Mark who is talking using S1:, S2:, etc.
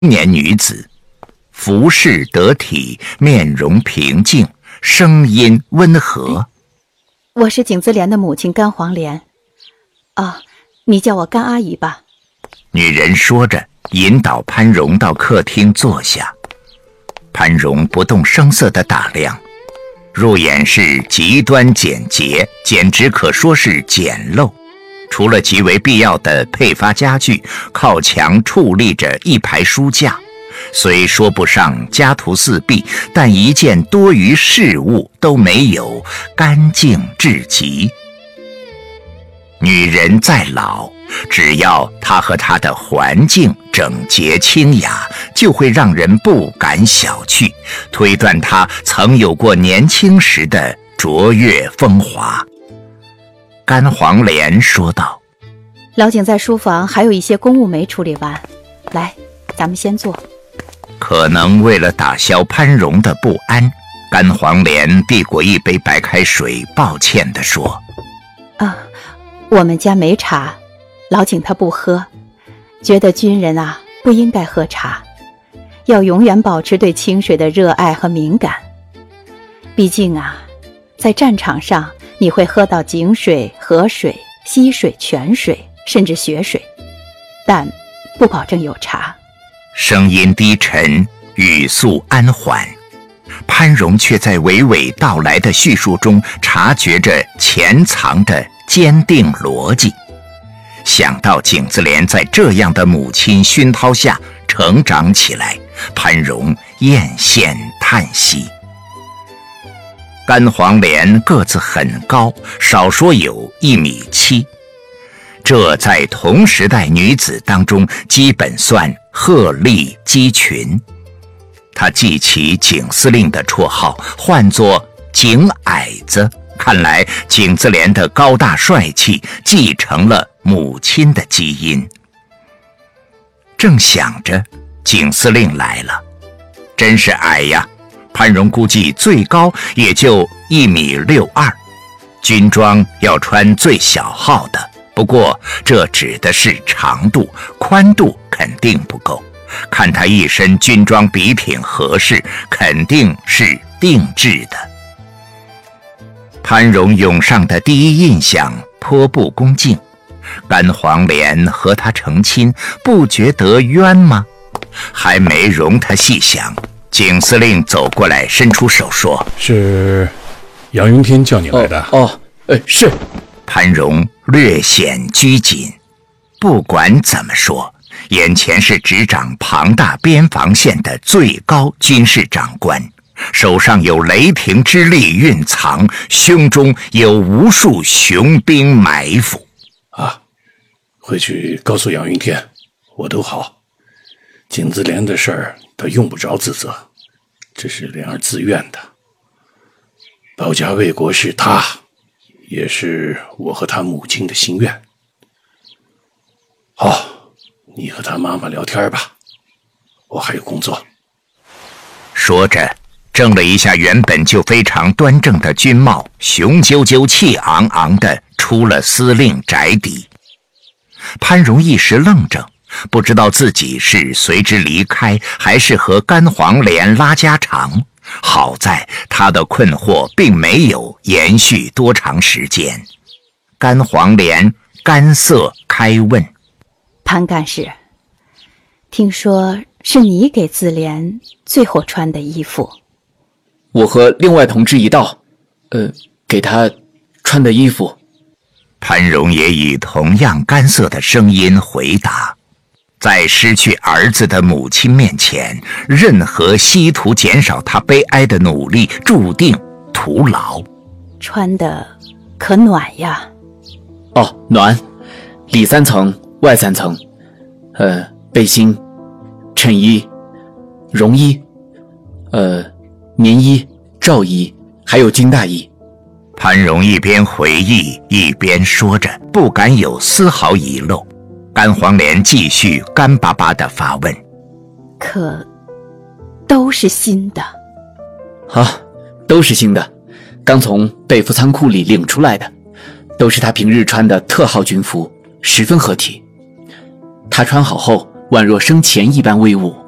S1: 年女子，服饰得体，面容平静，声音温和。
S2: 我是景自怜的母亲甘黄莲。你叫我甘阿姨吧。
S1: 女人说着，引导潘荣到客厅坐下。潘荣不动声色地打量，入眼是极端简洁，简直可说是简陋。除了极为必要的配发家具，靠墙矗立着一排书架，虽说不上家徒四壁，但一件多余事物都没有，干净至极。女人再老，只要她和她的环境整洁清雅，就会让人不敢小觑，推断她曾有过年轻时的卓越风华。甘黄莲说道：
S2: 老景在书房还有一些公务没处理完，来，咱们先坐。
S1: 可能为了打消潘荣的不安，甘黄莲递过一杯白开水，抱歉地说：
S2: 我们家没茶，老景他不喝，觉得军人不应该喝茶，要永远保持对清水的热爱和敏感。毕竟在战场上你会喝到井水、河水、溪水、泉水，甚至血水，但不保证有茶。
S1: 声音低沉，语速安缓，潘荣却在娓娓道来的叙述中察觉着潜藏的坚定逻辑。想到景自怜在这样的母亲熏陶下成长起来，潘荣艳羡叹息。甘黄莲个子很高，少说有1.7米，这在同时代女子当中基本算鹤立鸡群。她记起景司令的绰号，唤作景矮子，看来景自怜的高大帅气继承了母亲的基因。正想着，景司令来了，真是矮呀，潘荣估计最高也就1.62米，军装要穿最小号的，不过这指的是长度，宽度肯定不够。看他一身军装笔挺合适，肯定是定制的。潘荣涌上的第一印象颇不恭敬，甘黄莲和他成亲，不觉得冤吗？还没容他细想，景司令走过来，伸出手说：
S3: 是杨云天叫你来的。
S4: 是。
S1: 潘荣略显拘谨，不管怎么说，眼前是执掌庞大边防线的最高军事长官，手上有雷霆之力蕴藏，胸中有无数雄兵埋伏。
S3: 回去告诉杨云天，我都好。景自怜的事儿他用不着自责，这是莲儿自愿的。保家卫国是他，也是我和他母亲的心愿。好，你和他妈妈聊天吧，我还有工作。
S1: 说着，正了一下原本就非常端正的军帽，雄赳赳气昂昂地出了司令宅邸。潘荣一时愣怔，不知道自己是随之离开，还是和甘黄莲拉家常。好在他的困惑并没有延续多长时间。甘黄莲干涩开问：
S2: 潘干事，听说是你给自怜最后穿的衣服？
S4: 我和另外同志一道，给他穿的衣服。
S1: 潘荣也以同样干涩的声音回答。在失去儿子的母亲面前，任何稀图减少他悲哀的努力注定徒劳。
S2: 穿的可暖呀？
S4: 暖，里3层外3层，背心、衬衣、绒衣，棉衣、罩衣，还有军大衣。
S1: 潘荣一边回忆一边说着，不敢有丝毫遗漏。甘黄莲继续干巴巴地发问：
S2: 可都是新的？
S4: 都是新的，刚从备服仓库里领出来的，都是他平日穿的特号军服，十分合体。他穿好后宛若生前一般威武。